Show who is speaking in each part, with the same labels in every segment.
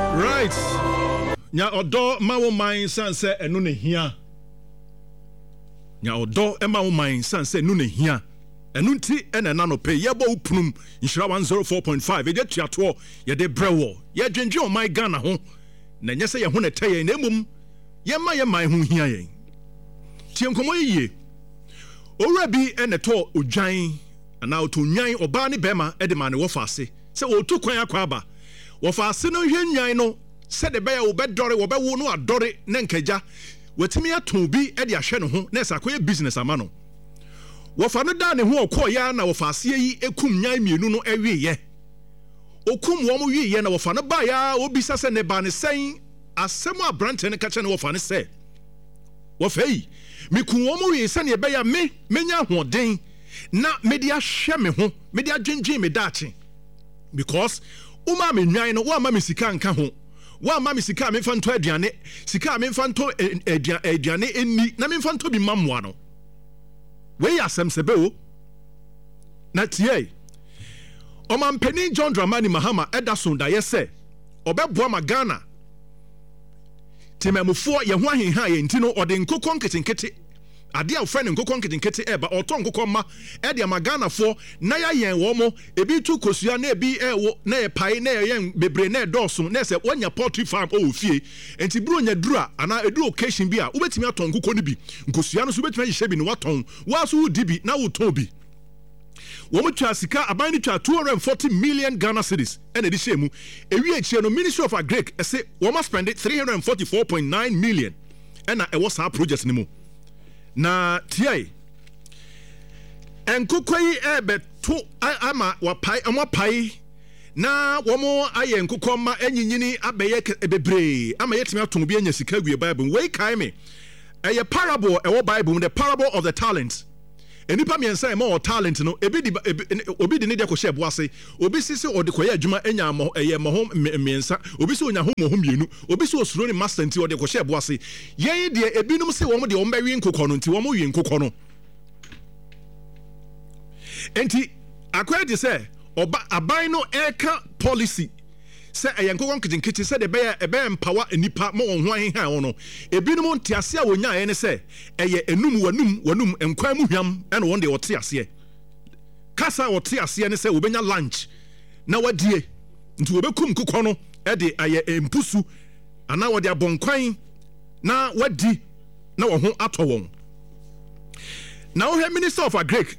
Speaker 1: Right. Nya odo ma wo man sanse enu ne hia. Nya odo e ma wo man sanse enu ne hia. Enu nti ena na no pe yebo upunum nhyira 104.5 e de tuato ye de brewo ye dwendwe o man Ghana ho na nyese ye ho ne teye na emum ye ma ye man ho hia yen. Tie nkomo yiye. Owura bi ene to odwan ana oto nwan oba ne bema e de ma ne wo faase se wo to kwan akwa aba wo faase no hwe nwan no se de be ya wo be dore wo be wo no adore ne nkaja watimi aton bi e de ahwe no ho na sakoye business ama no wo fa no da ne ho okoya na wo faase yi ekum nwan mienu no ewe ye okum wo mo wi ye na wo fa no ba ya obisa se ne ba ne sen asem abrante ne ka che ne wo fa ne se wo fa yi mikun wo mo wi se ne be ya menya hoden na media hwe me ho media dwendwen me dache because uma me nwan no wa ma me sika nka ho wa ma me sika me fanto aduane sika me fanto aduane eni na me fanto bi mamwa no we yasem sebe o na tie o man Penny John Dramani Mahama Ederson da yese obeboa ma Ghana timemufo ye ho ahenha ye ntino ode nkokon ketenkete ade a friend nkokon ketenkete eba oton nkokon ma e de ma Ghana fo na ya yen wo mo ebi tu kosua na ebi ewo na ye pai na yen bebre na doso na se wonya poultry farm o fie enti bro nya dura ana edu occasion bi a ubetimi aton nkokon ni bi nkosua no so ubetimi yehye bi ni waton waso udi bi na woton bi wo mo twa sika aban ni twa 240 million Ghana cedis and edi shemu ewi echie no Ministry of Agric ese wo ma spend 344.9 million and e was our project ni mu na tie enkokoyi ebeto ama wapai amapai na wo mo aye nkokoma enyinyini abeye bebre ama yetimi aton bi anya sika gwe Bible we kai me eye parable e wo Bible the parable of the talents enipa miensa e ma o talent no obi di ne de ko hye boase obi sisi o de koye adwuma enya mo eye mo ho miensa obi si onya ho mo ho mienu obi si osuro ni master nti o de ko hye boase yen de ebinum se wo mo de wo mbawi nkokɔ no nti wo mo wi nkokɔ no enti akwa de se oba aban no eka policy se eye nkokɔ nkinkiti se de be empower enipa mo won ho ahenha ho no ebinum ntiase a wonya ye ne se eye enum wanum enkwan mu hwam ene won de wote ase kasa wote ase ne se wobenya lunch na wadie nti wobekum kokɔ no e de aye empusu ana wode abonkwan na wadi na wo ho atɔ won na wo Minister of Agric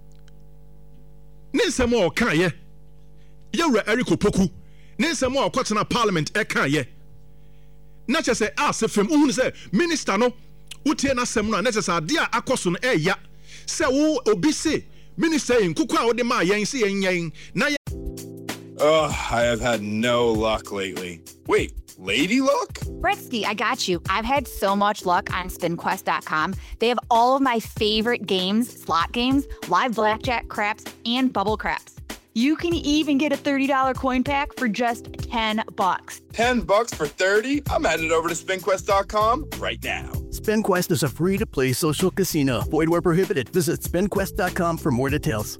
Speaker 1: ne nsɛm a ɔka ye yewura Eric Opoku ne nsɛm a ɔkɔtena parliament ɛka ye na kyɛ sɛ asefem uhunu sɛ minister no wotie na sɛm no na kyɛ sɛ ade a akɔso no ɛya sɛ wo obi se minister in kokɔ a wode ma yɛn se yɛn na
Speaker 2: Oh, I have had no luck lately. Wait, lady luck?
Speaker 3: Britsky, I got you. I've had so much luck on SpinQuest.com. They have all of my favorite games, slot games, live blackjack, craps, and bubble craps. You can even get a $30 coin pack for just $10.
Speaker 2: $10 for 30? I'm headed over to SpinQuest.com right now.
Speaker 4: SpinQuest is a free-to-play social casino. Void where prohibited. Visit SpinQuest.com for more details.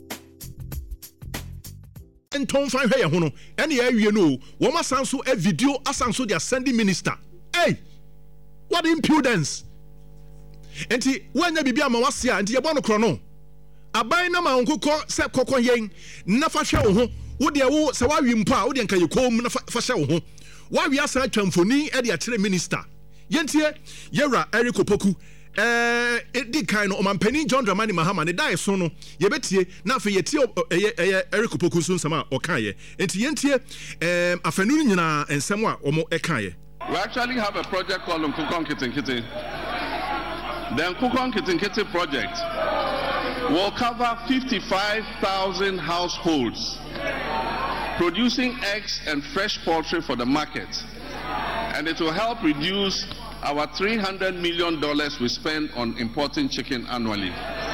Speaker 1: Enton fan hwe ye ho no ene ya wie no wo ma sanso a video asanso dia sending minister hey what impudence enti wanya bibia ma wase a enti ye bo no kro no aban na ma nkokɔ se kokɔ yen na fa hwe wo ho wo de wo se wa wi mpo a wo de nka ye kom na fa hwe wo ho wa wi asa atwamfoni e de a kire minister yentie yewra Eric Opoku di kind no man Penny John Dramani Mahama ne dai so no ye betie na afa ye tie Eric Opoku so nsama o kan ye enti yentie afanu nyina ensem a omo e kan ye.
Speaker 5: We actually have a project called Nkukon Kitinkiti. The Nkukon Kitinkiti project will cover 55,000 households producing eggs and fresh poultry for the market, and it will help reduce our $300 million we spend on importing chicken annually.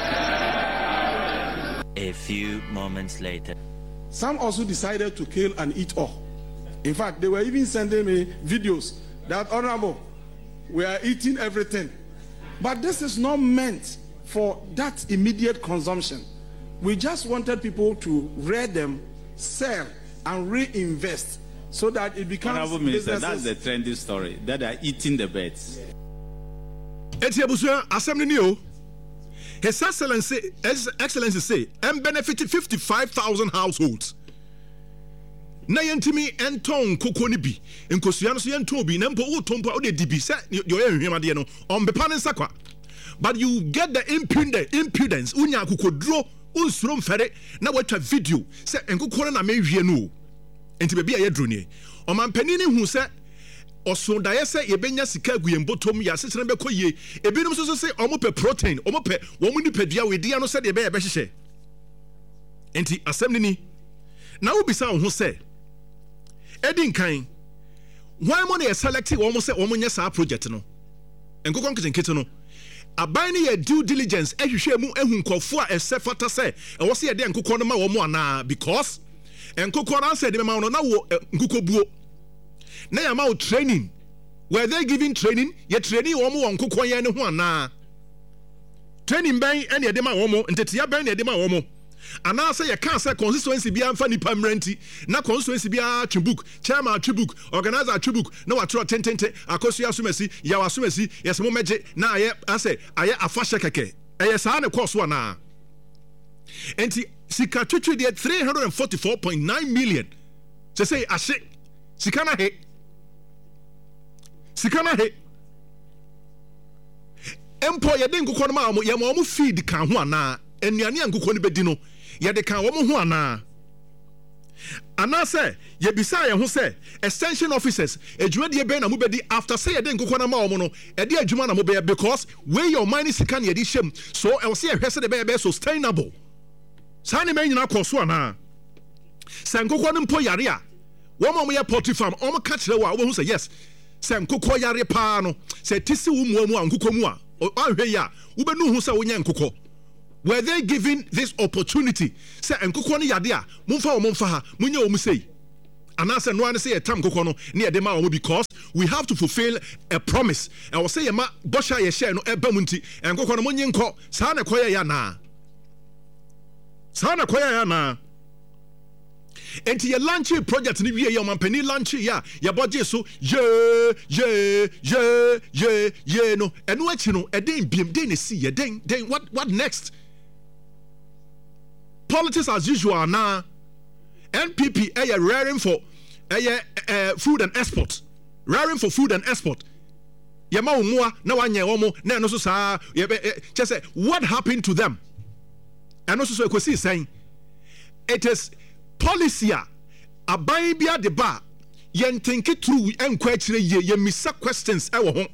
Speaker 6: A few moments later.
Speaker 7: Some also decided to kill and eat all. In fact, they were even sending me videos that, Honorable, we are eating everything. But this is not meant for that immediate consumption. We just wanted people to rear them, sell, and reinvest so that it becomes
Speaker 8: Honorable Minister,
Speaker 7: businesses.
Speaker 8: that's the trendy story, that they are eating the birds.
Speaker 1: Etiabusua assembly o. His Excellency say and benefited 55,000 households. Na yentimi enton koko ni bi nkosua no so yenton bi na mpo wo tompa wo de dibi se yo ehwema de no on bepa ne nsakwa. But you get the impudence unya kokodro unsuro mfere na watwa video se nkokoro na mehwie no enti be bia ye dro ni o man panini hu se oso daye se ye benya sika aguye mbotom ya sesere be koye ebinom so se omo pe protein omo pe wo mu nipadua we dia no se de be ye be hyehyɛ enti asɛm ni na wo bisa ho se edin kan why money e select wo mo se wo mo nya sa project no enkokon kitenkete no aban ne ye due diligence ehwehwe mu ehu nkofo a ese fata se e wo se ye de enkokon no ma wo mo ana because enkokon answer de ma no na wo nkokobuo na ya ma wo training were they giving training ye training wo mo nkokon ye ne ho ana training ban ene ye de ma wo mo ntetia ban ne ye de ma wo mo ana say ye can say constituency bia mfa nipa mranti na constituency bia tribuk chairman tribuk organizer tribuk na wa tro tentente akosu asumasi ya wasumasi yesemo meje na aye ase aye afahye keke eye saa ne course wana enti sika twetwe de 344.9 million say ashe sika na he empo ye de nkokɔ no ma mo ye mo feed kan ho ana enuane nkokɔ no bedi no ye de kan wo mo ho ana say ye bisa ye ho say extension officers adwuma de be na mo bedi after say ye de nkokɔ no ma wo no e de adwuma na mo be because where your money sika na ye de hyem so e wo say ye hwese de be sustainable sa ne men nyina kɔ so ana say nkokɔ no mpo yare a wo mo ye poultry farm o mo ka kire wo a wo hu say yes say nkokɔ yare pa no say tisi wo mu a nkokɔ mu a ahwe ya wo be nu hu say wo nya nkokɔ. Were they given this opportunity? Say nkokɔ no yade a momfa wo momfa ha munya wo mu sei. Anase no an say etam nkokɔ no ne yede ma wo because we have to fulfill a promise. I will say ma bosha ye share no eba mu nti nkokɔ no monye nkɔ saa na koya ya na. Saa na koya ya na. Enti ye launch project ni wie ye omanpani launch ya ye budget so ye no eno achi no eden biem den si ye den what next? Politics as usual na NPP raring for food and export, raring for food and export. Ye ma umua na wanye omo na no so sa just say what happened to them? And also so kwesi saying it is policy aban bia de ba yen think it through enkwa kire ye misa questions ewo ho.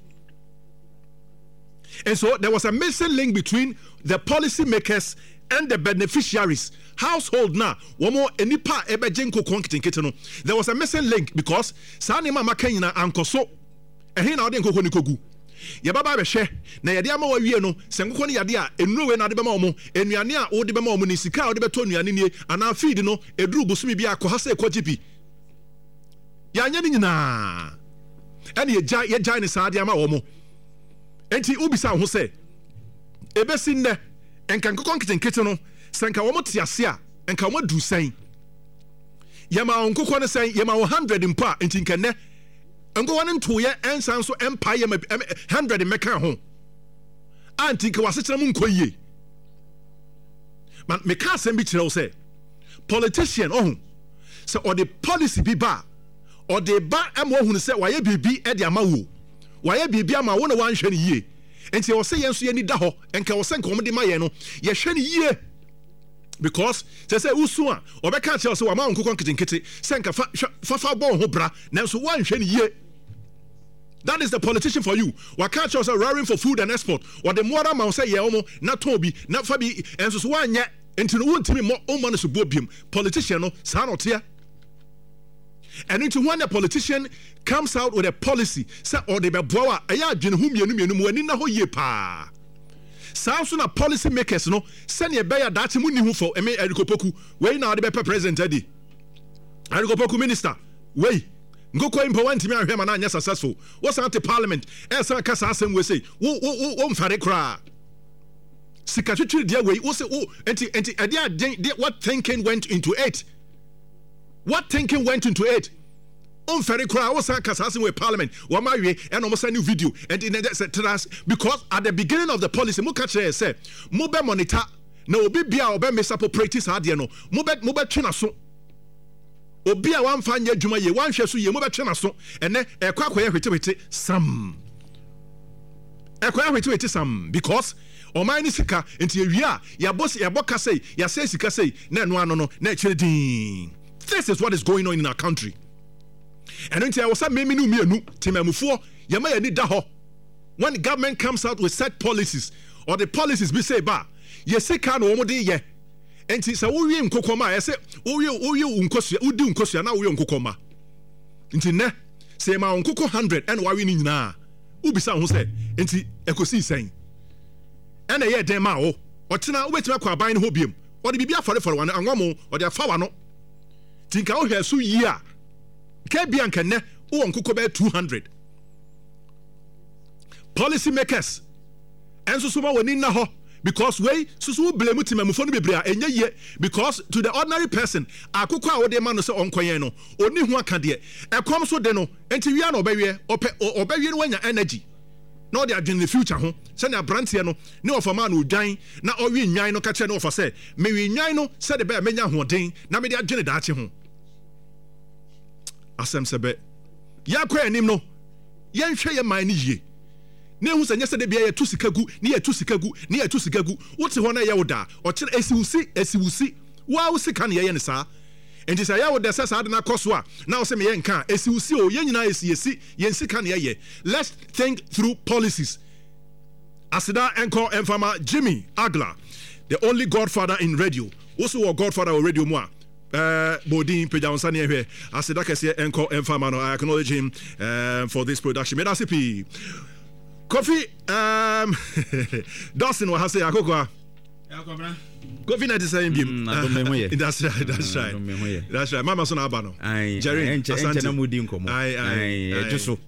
Speaker 1: And so there was a missing link between the policy makers and the beneficiaries. Household na womo enipa ebeje nkokon kitenkete no. There was a missing link because sa ne mama kanyina ankoso ehe na ode nkokon ni kogu. Ye baba be hwe na ye de ama wa wie no se nkokon yade a enuro we na de be ma omo enuane a wo de be ma omo ni sika wo de be to nuane nie ana feed no eduru bosumi bi akọ ha ekọ jipi. Ya nya ni nyina ene ye jai ne sa de ama wo mo. Enti ubisa ho se ebesi nne enka nkokon kitenkete no senka wo mote ase a enka wo du sen yema nkokon ne sen yema 100 mpa enti nkenne nkokon ne ntoye ensan so empire 100 meka ho anti ke wasechera mu nkoyie man meka asem bi kire wo se politician se or the policy bi ba or the ba emo hunu se waye bibi e de amawo waye bibi ama wo na wanhwe ne yie enti wo se yenso ye ni da ho enka wo se nkom de ma ye no ye hwe ne yie because say usu a obeka che wo ma nkokon kitenkete se nka fa bon ho bra nanso wanhwe ne yie. That is the politician for you. Wa catch us raring for food and export or the more man say ye omo na tobi na fa bi enso so wanye enti no wontimi mo o man so bobiem politician no sa no tia. And into when a politician comes out with a policy, say or the beboa, aya adwene hu mienu mu ani na ho ye pa. Saa so na policy makers no, send ye beya that mu ni hu for eme Erikopoku, we na the be president edi. Erikopoku minister, we ngoko impo wantimi ahwe ma na anya successful. What's anti parliament? Esa kasa asem we say, wo mfare kra. Sikatwitwi dia we, wo say enti what thinking went into it? What thinking went into it? on ferry cry was assassin with parliament wa ma we and almost a new video and in the because at the beginning of the policy mo catch say mo be monitor na obi bia obi misappropriate ade no mo be twena so obi a wan fa nya adwuma ye wan hwe so ye mo be twena so ene ekwakoye hwetewete sam because oman ni sika enti ewia ya boka say ya say sika say na no ano no na ekire din. This is what is going on in our country. And enti I was say me nu mienu timamufo ya ma ya ni da ho. When the government comes out with set policies or the policies be say ba ye sika no omode ye enti say wo wie nkokoma ya say wo wie unkosua udi unkosua na wo wie nkokoma enti ne say ma nkoko 100 and wa wie ni nyina ubisa ho say enti ekosi sen ena ye den ma wo otena obetima kwa ban ho biem odi bibia fore wan anwamo odi afa wa no tinka wo hwe so yi a ka bia nkenne wo nkoko be 200 policy makers enso so ma woni na ho because we susu blame timamufo no bebre a enye ye because to the ordinary person akoko a wo de ma no se onkoyen no oni hu aka de ekom so de no enti wi na obewie no wanya energy na odi adwen the future ho se na brantie no ne ofama na odwan na owi nwan no ka che no ofo se me wi nwan no se de be menya hoden na me de adwen da ache ho asem sebe ya kwa anim no yen hwe ye man ni yie ne hu se nyese de bia ye tu sikagu ne ye tu sikagu wote ho na ye woda o kire esiwusi wa wo sika ne ye ne saa enti say ya woda sasa de na koso a na wo se me ye nka esiwusi o ye nyina esi ye sika ne ye let's think through policies. Asida Enko Enfama Jimmy Agla, the only godfather in radio, also a godfather of radio moi. Bodin Pejansani here. Asida Kese Enko Enfama no, I acknowledge him for this production. Medasipi Coffee Dawson wa hase akokwa. Coffee na say bim. That's right. Mama so na aba no. Jerry,
Speaker 9: enche na mudi nkomo.
Speaker 1: Ai.